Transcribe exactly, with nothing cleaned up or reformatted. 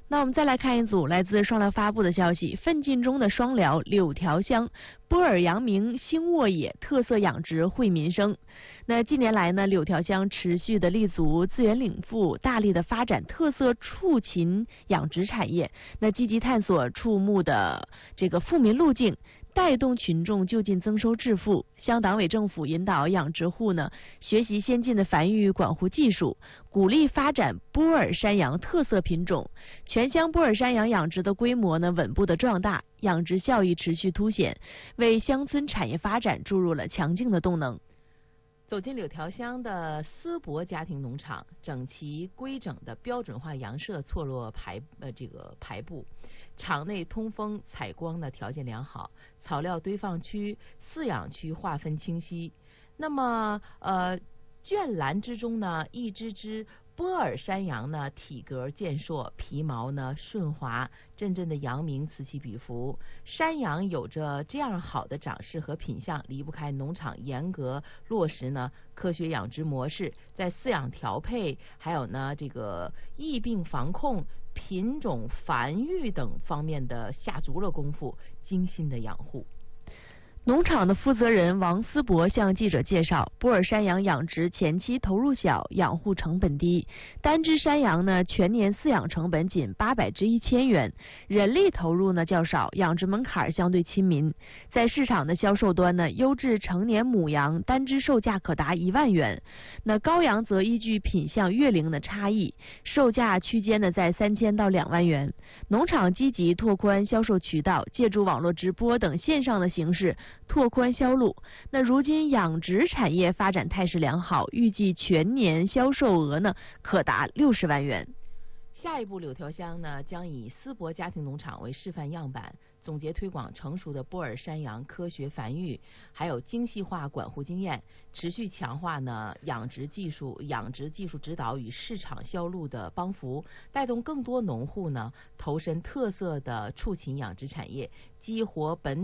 那我们再来看一组来自双疗发布的消息，奋进中的双疗柳条乡波尔阳明兴沃野特色养殖惠民生。那近年来呢，柳条乡持续的立足资源禀赋，大力的发展特色畜禽养殖产业，那积极探索畜牧的这个富民路径，带动群众就近增收致富。乡党委政府引导养殖户呢学习先进的繁育管护技术，鼓励发展波尔山羊特色品种。全乡波尔山羊养殖的规模呢稳步的壮大，养殖效益持续凸显，为乡村产业发展注入了强劲的动能。 走进柳条乡的思博家庭农场，整齐规整的标准化羊舍错落排呃这个排布，场内通风采光的条件良好，草料堆放区、饲养区划分清晰。那么呃圈栏之中呢，一只只波尔山羊呢，体格健硕，皮毛呢顺滑，阵阵的羊鸣此起彼伏。山羊有着这样好的长势和品相，离不开农场严格落实呢科学养殖模式，在饲养调配，还有呢这个疫病防控、品种繁育等方面的下足了功夫，精心的养护。 农场的负责人王思博向记者介绍，波尔山羊养殖前期投入小，养护成本低，单只山羊呢全年饲养成本仅八百至一千元，人力投入呢较少，养殖门槛相对亲民。在市场的销售端呢，优质成年母羊单只售价可达一万元，那羔羊则依据品相、月龄的差异，售价区间呢在三千到两万元。农场积极拓宽销售渠道，借助网络直播等线上的形式拓宽销路。那如今养殖产业发展态势良好，预计全年销售额呢可达六十万元。 下一步，柳条乡呢将以思博家庭农场为示范样板，总结推广成熟的波尔山羊科学繁育，还有精细化管护经验，持续强化呢养殖技术、养殖技术指导与市场销路的帮扶，带动更多农户呢投身特色的畜禽养殖产业，激活本